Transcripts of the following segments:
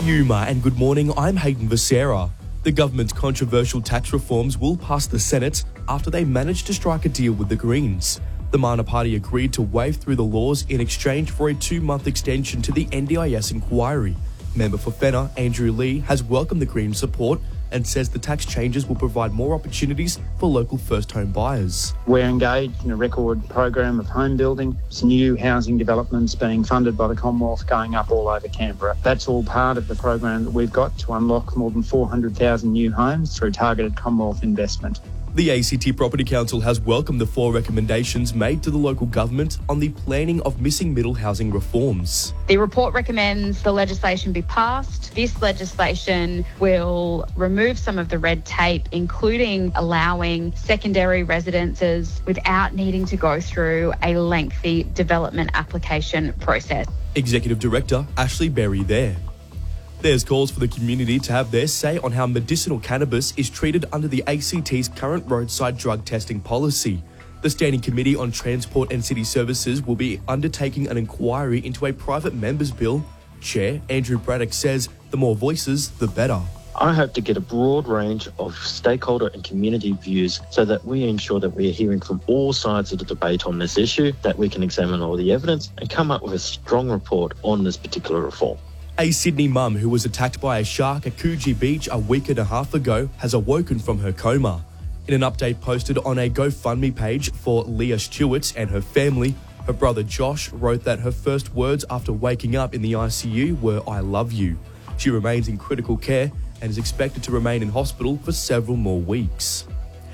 Yuma and good morning, I'm Hayden Becerra. The government's controversial tax reforms will pass the Senate after they managed to strike a deal with the Greens. The Mana Party agreed to wave through the laws in exchange for a 2-month extension to the NDIS inquiry. Member for Fenner, Andrew Lee, has welcomed the Greens' support and says the tax changes will provide more opportunities for local first-home buyers. We're engaged in a record program of home building. Some new housing developments being funded by the Commonwealth going up all over Canberra. That's all part of the program that we've got to unlock more than 400,000 new homes through targeted Commonwealth investment. The ACT Property Council has welcomed the 4 recommendations made to the local government on the planning of missing middle housing reforms. The report recommends the legislation be passed. This legislation will remove some of the red tape, including allowing secondary residences without needing to go through a lengthy development application process. Executive Director Ashley Berry there. There's calls for the community to have their say on how medicinal cannabis is treated under the ACT's current roadside drug testing policy. The Standing Committee on Transport and City Services will be undertaking an inquiry into a private member's bill. Chair Andrew Braddock says the more voices, the better. I hope to get a broad range of stakeholder and community views so that we ensure that we are hearing from all sides of the debate on this issue, that we can examine all the evidence and come up with a strong report on this particular reform. A Sydney mum who was attacked by a shark at Coogee Beach a week and a half ago has awoken from her coma. In an update posted on a GoFundMe page for Leah Stewart and her family, her brother Josh wrote that her first words after waking up in the ICU were, "I love you." She remains in critical care and is expected to remain in hospital for several more weeks.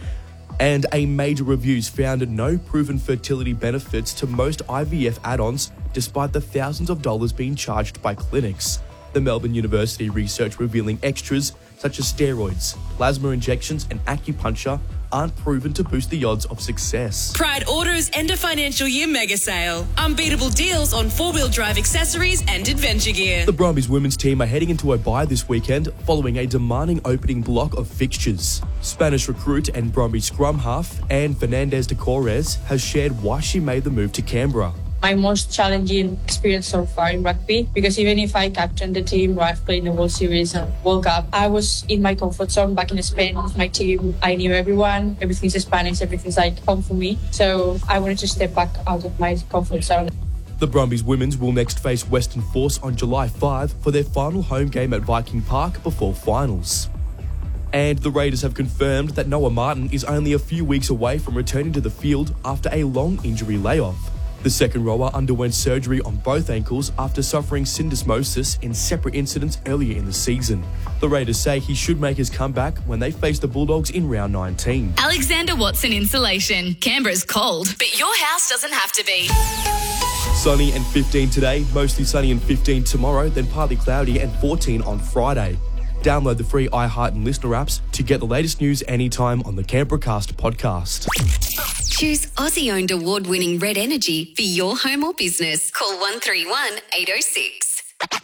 And a major review's found no proven fertility benefits to most IVF add-ons, despite the thousands of dollars being charged by clinics. The Melbourne University research revealing extras such as steroids, plasma injections and acupuncture aren't proven to boost the odds of success. Pride Auto's end of financial year mega sale. Unbeatable deals on 4-wheel drive accessories and adventure gear. The Brumbies women's team are heading into a bye this weekend following a demanding opening block of fixtures. Spanish recruit and Brumbies scrum half Anne Fernandez de Corres has shared why she made the move to Canberra. My most challenging experience so far in rugby, because even if I captained the team or I've played in the World Series and World Cup, I was in my comfort zone back in Spain with my team. I knew everyone, everything's Spanish, everything's like home for me. So I wanted to step back out of my comfort zone. The Brumbies women's will next face Western Force on July 5 for their final home game at Viking Park before finals. And the Raiders have confirmed that Noah Martin is only a few weeks away from returning to the field after a long injury layoff. The second rower underwent surgery on both ankles after suffering syndesmosis in separate incidents earlier in the season. The Raiders say he should make his comeback when they face the Bulldogs in round 19. Alexander Watson Insulation. Canberra's cold, but your house doesn't have to be. Sunny and 15 today, mostly sunny and 15 tomorrow, then partly cloudy and 14 on Friday. Download the free iHeart and Listener apps to get the latest news anytime on the Canberracast podcast. Choose Aussie-owned award-winning Red Energy for your home or business. Call 131 806.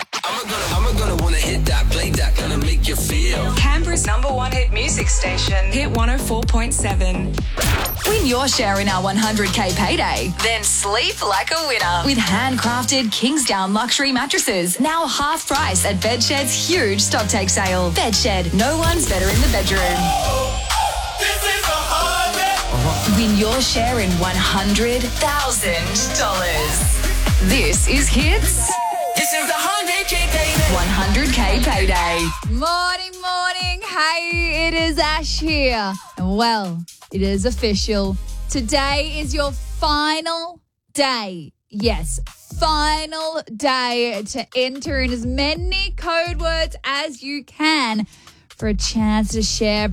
I'm gonna wanna hit that, play that, gonna make you feel. Canberra's #1 hit music station, Hit 104.7. Win your share in our 100k payday. Then sleep like a winner with handcrafted Kingsdown luxury mattresses. Now half price at Bedshed's huge stock take sale. Bedshed, no one's better in the bedroom. Win your share in $100,000. This is Hits. This is the 100k payday. 100k payday. Morning. Hey, it is Ash here. And well, it is official. Today is your final day. Yes, final day to enter in as many code words as you can for a chance to share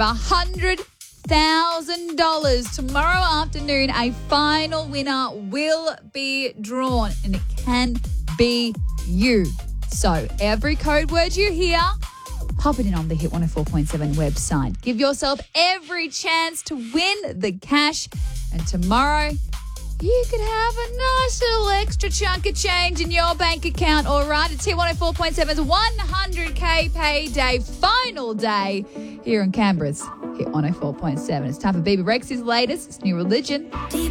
$100,000. Tomorrow afternoon, a final winner will be drawn, and it can be you. So every code word you hear, pop it in on the Hit 104.7 website. Give yourself every chance to win the cash. And tomorrow, you could have a nice little extra chunk of change in your bank account. All right, it's Hit 104.7's 100k payday, final day here in Canberra's Hit 104.7. It's time for BB Rex's latest. It's New Religion.